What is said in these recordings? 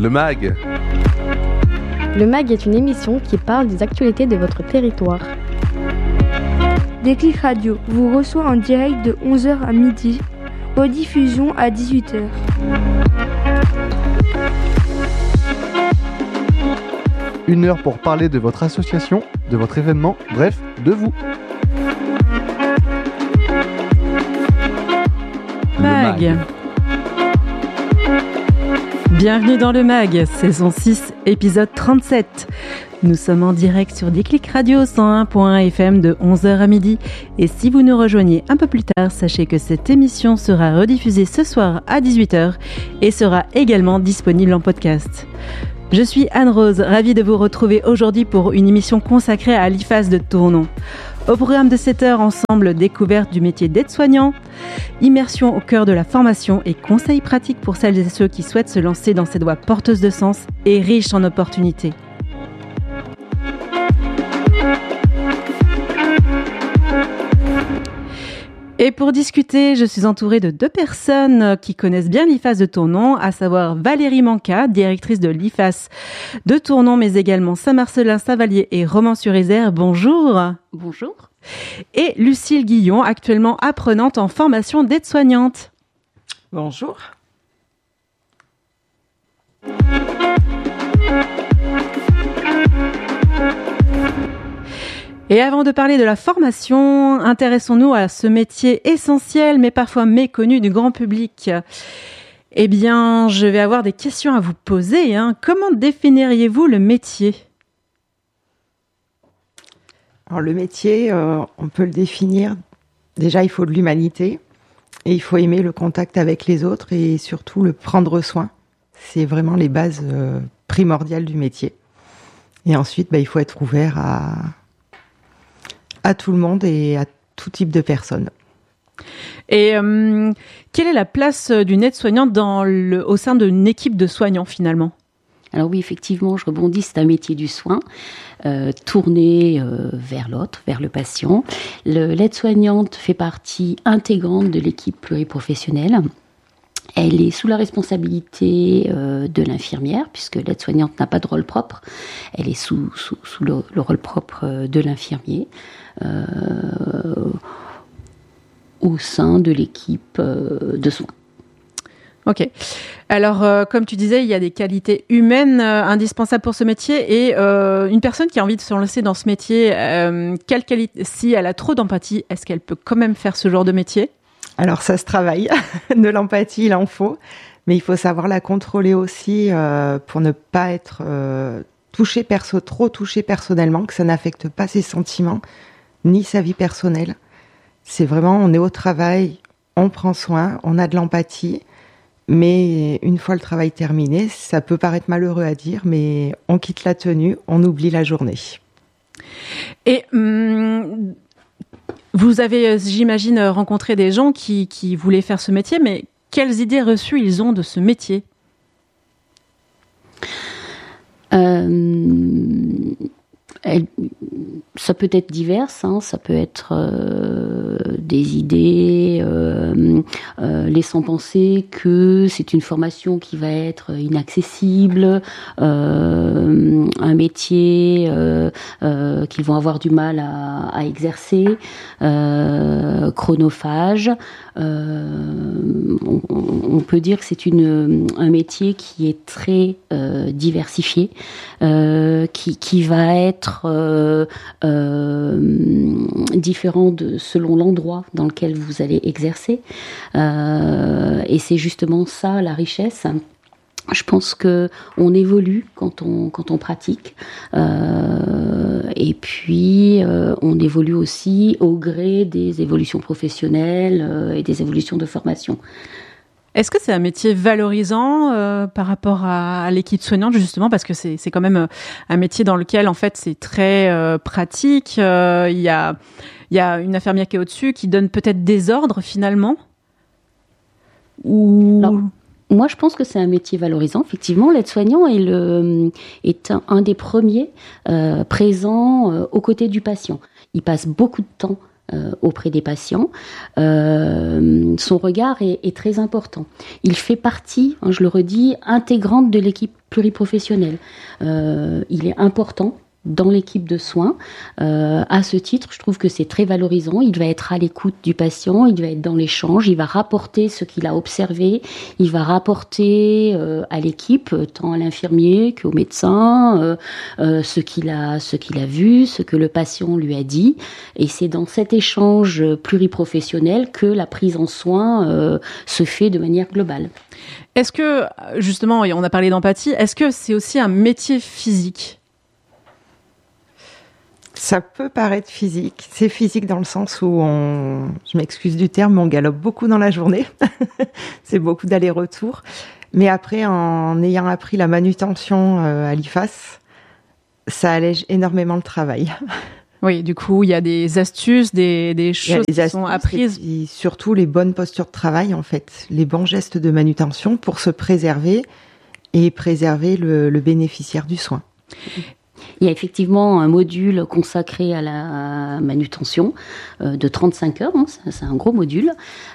Le MAG. Le MAG est une émission qui parle des actualités de votre territoire. Déclic Radio vous reçoit en direct de 11h à midi, rediffusion à 18h. Une heure pour parler de votre association, de votre événement, bref, de vous. MAG. Bienvenue dans le MAG, saison 6, épisode 37. Nous sommes en direct sur Déclic Radio 101.fm de 11h à midi. Et si vous nous rejoignez un peu plus tard, sachez que cette émission sera rediffusée ce soir à 18h et sera également disponible en podcast. Je suis Anne-Rose, ravie de vous retrouver aujourd'hui pour une émission consacrée à l'IFAS de Tournon. Au programme de 7 heures, ensemble, découverte du métier d'aide-soignant, immersion au cœur de la formation et conseils pratiques pour celles et ceux qui souhaitent se lancer dans cette voie porteuse de sens et riche en opportunités. Et pour discuter, je suis entourée de deux personnes qui connaissent bien l'IFAS de Tournon, à savoir Valérie Manca, directrice de l'IFAS de Tournon, mais également Saint-Marcellin, Saint-Vallier et Romans-sur-Isère. Bonjour. Bonjour. Et Lucille Guillon, actuellement apprenante en formation d'aide-soignante. Bonjour. Et avant de parler de la formation, intéressons-nous à ce métier essentiel mais parfois méconnu du grand public. Eh bien, je vais avoir des questions à vous poser. Comment définiriez-vous le métier ? Alors le métier, on peut le définir. Déjà, il faut de l'humanité et il faut aimer le contact avec les autres et surtout le prendre soin. C'est vraiment les bases primordiales du métier. Et ensuite, il faut être ouvert à tout le monde et à tout type de personnes. Et quelle est la place d'une aide-soignante au sein d'une équipe de soignants finalement ? Alors oui, effectivement, je rebondis, c'est un métier du soin, tourné vers l'autre, vers le patient. L'aide-soignante fait partie intégrante de l'équipe pluriprofessionnelle. Elle est sous la responsabilité de l'infirmière, puisque l'aide-soignante n'a pas de rôle propre. Elle est sous le rôle propre de l'infirmier, au sein de l'équipe de soins. Ok. Alors, comme tu disais, il y a des qualités humaines indispensables pour ce métier. Et une personne qui a envie de se lancer dans ce métier, quelle qualité, si elle a trop d'empathie, est-ce qu'elle peut quand même faire ce genre de métier ? Alors ça se travaille, de l'empathie il en faut, mais il faut savoir la contrôler aussi pour ne pas être trop touché personnellement, que ça n'affecte pas ses sentiments ni sa vie personnelle. C'est vraiment, on est au travail, on prend soin, on a de l'empathie, mais une fois le travail terminé, ça peut paraître malheureux à dire, mais on quitte la tenue, on oublie la journée. Et vous avez, j'imagine, rencontré des gens qui voulaient faire ce métier, mais quelles idées reçues ils ont de ce métier ? Ça peut être divers, ça peut être des idées laissant penser que c'est une formation qui va être inaccessible, un métier qu'ils vont avoir du mal à exercer, chronophage. On peut dire que c'est un métier qui est très diversifié, qui va être différent selon l'endroit dans lequel vous allez exercer. Et c'est justement ça la richesse. Je pense que on évolue quand on pratique, et puis on évolue aussi au gré des évolutions professionnelles et des évolutions de formation. Est-ce que c'est un métier valorisant par rapport à l'équipe soignante, justement, parce que c'est quand même un métier dans lequel, en fait, c'est très pratique. Il y a une infirmière qui est au-dessus, qui donne peut-être des ordres, finalement. Alors, moi, je pense que c'est un métier valorisant. Effectivement, l'aide-soignant est un des premiers présents aux côtés du patient. Il passe beaucoup de temps auprès des patients. Son regard est très important. Il fait partie, je le redis, intégrante de l'équipe pluriprofessionnelle. Il est important dans l'équipe de soins. À ce titre, je trouve que c'est très valorisant. Il va être à l'écoute du patient, il va être dans l'échange, il va rapporter ce qu'il a observé, il va rapporter à l'équipe, tant à l'infirmier qu'au médecin, ce qu'il a vu, ce que le patient lui a dit. Et c'est dans cet échange pluriprofessionnel que la prise en soin se fait de manière globale. Est-ce que, justement, et on a parlé d'empathie, est-ce que c'est aussi un métier physique ? Ça peut paraître physique. C'est physique dans le sens où je m'excuse du terme, mais on galope beaucoup dans la journée. C'est beaucoup d'allers-retours. Mais après, en ayant appris la manutention à l'IFAS, ça allège énormément le travail. Oui, du coup, il y a des astuces, des choses qui sont apprises. Et surtout les bonnes postures de travail, en fait. Les bons gestes de manutention pour se préserver et préserver le bénéficiaire du soin. Il y a effectivement un module consacré à la manutention de 35 heures, hein, c'est un gros module.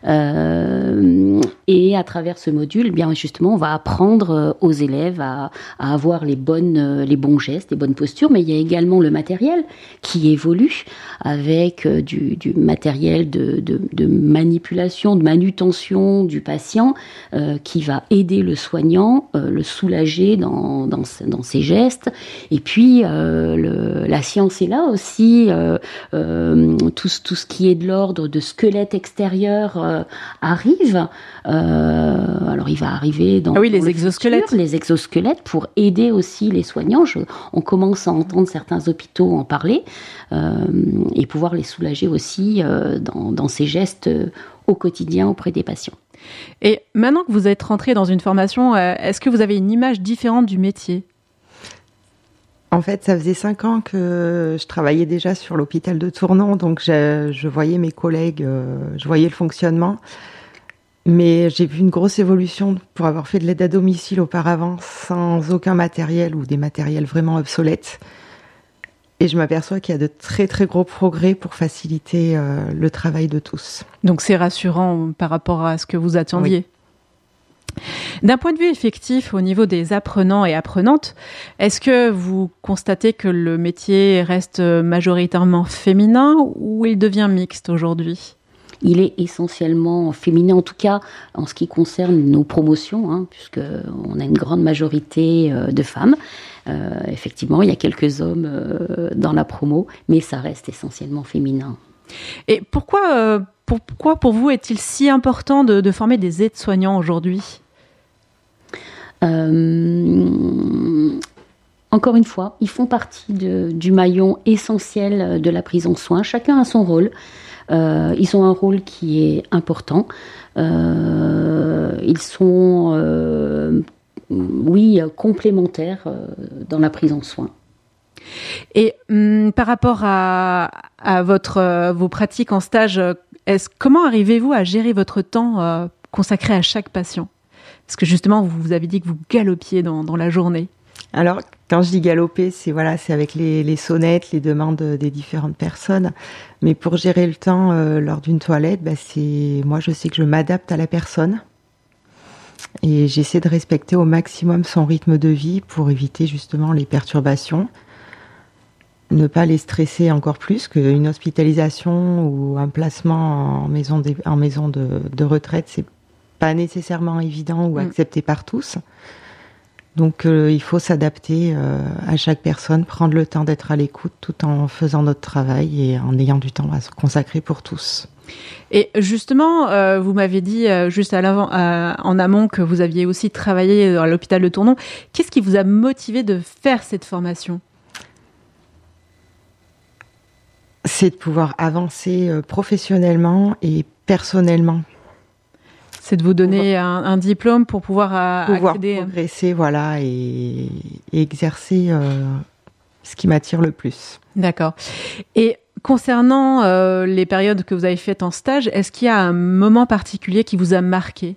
Et à travers ce module, bien justement, on va apprendre aux élèves à avoir les bons gestes, les bonnes postures, mais il y a également le matériel qui évolue avec du matériel de manipulation, de manutention du patient qui va aider le soignant, le soulager dans ses gestes. Et puis, la science est là aussi, tout ce qui est de l'ordre de squelette extérieur arrive. Alors il va arriver dans les exosquelettes. Les exosquelettes pour aider aussi les soignants. On commence à entendre certains hôpitaux en parler et pouvoir les soulager aussi dans ces gestes au quotidien auprès des patients. Et maintenant que vous êtes rentré dans une formation, est-ce que vous avez une image différente du métier ? En fait, ça faisait 5 ans que je travaillais déjà sur l'hôpital de Tournon, donc je voyais mes collègues, je voyais le fonctionnement. Mais j'ai vu une grosse évolution pour avoir fait de l'aide à domicile auparavant, sans aucun matériel ou des matériels vraiment obsolètes. Et je m'aperçois qu'il y a de très très gros progrès pour faciliter le travail de tous. Donc c'est rassurant par rapport à ce que vous attendiez. Oui. D'un point de vue effectif, au niveau des apprenants et apprenantes, est-ce que vous constatez que le métier reste majoritairement féminin ou il devient mixte aujourd'hui ? Il est essentiellement féminin, en tout cas en ce qui concerne nos promotions, puisqu'on a une grande majorité de femmes. Effectivement, il y a quelques hommes dans la promo, mais ça reste essentiellement féminin. Et pourquoi pour vous est-il si important de former des aides-soignants aujourd'hui ? Encore une fois, ils font partie du maillon essentiel de la prise en soin. Chacun a son rôle. Ils ont un rôle qui est important. Ils sont, complémentaires dans la prise en soin. Et par rapport à vos pratiques en stage, comment arrivez-vous à gérer votre temps consacré à chaque patient ? Parce que justement, vous avez dit que vous galopiez dans la journée. Alors, quand je dis galoper, c'est avec les sonnettes, les demandes des différentes personnes. Mais pour gérer le temps lors d'une toilette, moi, je sais que je m'adapte à la personne. Et j'essaie de respecter au maximum son rythme de vie pour éviter justement les perturbations. Ne pas les stresser encore plus qu'une hospitalisation ou un placement en maison de retraite, c'est pas nécessairement évident ou accepté par tous. Donc il faut s'adapter à chaque personne, prendre le temps d'être à l'écoute tout en faisant notre travail et en ayant du temps à se consacrer pour tous. Et justement, vous m'avez dit juste en amont que vous aviez aussi travaillé à l'hôpital de Tournon. Qu'est-ce qui vous a motivé de faire cette formation ? C'est de pouvoir avancer professionnellement et personnellement. C'est de vous donner un diplôme pour pouvoir accéder... progresser, et exercer ce qui m'attire le plus. D'accord. Et concernant les périodes que vous avez faites en stage, est-ce qu'il y a un moment particulier qui vous a marqué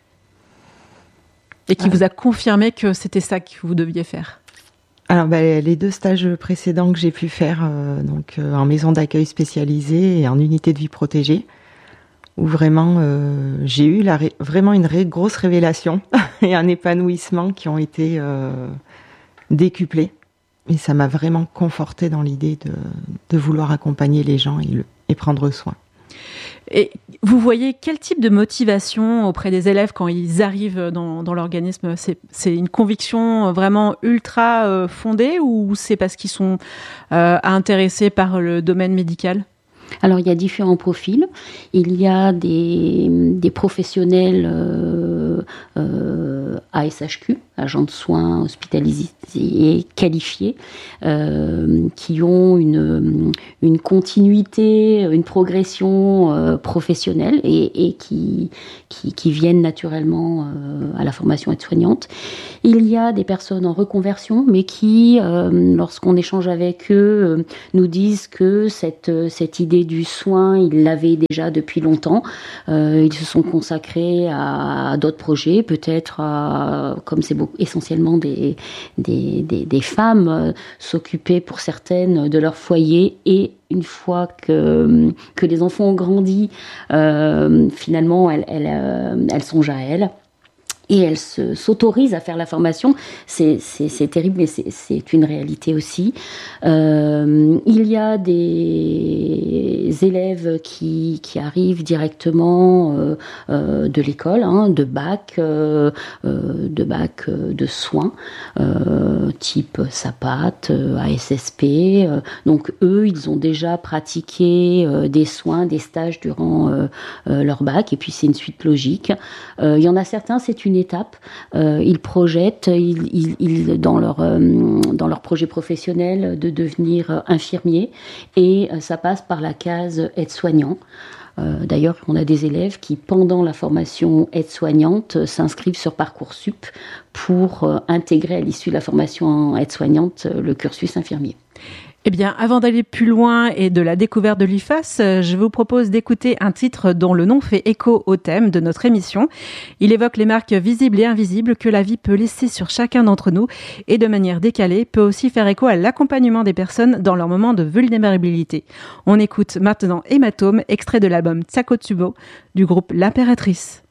et qui vous a confirmé que c'était ça que vous deviez faire ? Alors, les 2 stages précédents que j'ai pu faire, en maison d'accueil spécialisée et en unité de vie protégée, où vraiment j'ai eu vraiment une grosse révélation et un épanouissement qui ont été décuplés. Et ça m'a vraiment confortée dans l'idée de vouloir accompagner les gens et prendre soin. Et vous voyez quel type de motivation auprès des élèves quand ils arrivent dans l'organisme ? C'est une conviction vraiment ultra fondée ou c'est parce qu'ils sont intéressés par le domaine médical ? Alors, il y a différents profils. Il y a des professionnels ASHQ, agents de soins hospitalisés et qualifiés, qui ont une continuité, une progression professionnelle et qui viennent naturellement à la formation aide-soignante. Il y a des personnes en reconversion, mais qui, lorsqu'on échange avec eux, nous disent que cette idée du soin, ils l'avaient déjà depuis longtemps. Ils se sont consacrés à d'autres projets, peut-être comme c'est essentiellement des femmes, s'occuper pour certaines de leur foyer et une fois que les enfants ont grandi, finalement elles songent à elles. Et elles s'autorisent à faire la formation. C'est terrible, mais c'est une réalité aussi. Il y a des élèves qui arrivent directement de l'école, de bac de soins, type SAPAT, ASSP. Donc eux, ils ont déjà pratiqué des soins, des stages durant leur bac, et puis c'est une suite logique. Il y en a certains, c'est une étape. Ils projettent dans leur projet professionnel de devenir infirmier et ça passe par la case aide-soignant. D'ailleurs, on a des élèves qui, pendant la formation aide-soignante, s'inscrivent sur Parcoursup pour intégrer à l'issue de la formation aide-soignante le cursus infirmier. Eh bien, avant d'aller plus loin et de la découverte de l'IFAS, je vous propose d'écouter un titre dont le nom fait écho au thème de notre émission. Il évoque les marques visibles et invisibles que la vie peut laisser sur chacun d'entre nous et de manière décalée peut aussi faire écho à l'accompagnement des personnes dans leur moment de vulnérabilité. On écoute maintenant Hématome, extrait de l'album Tsakotsubo du groupe L'Impératrice.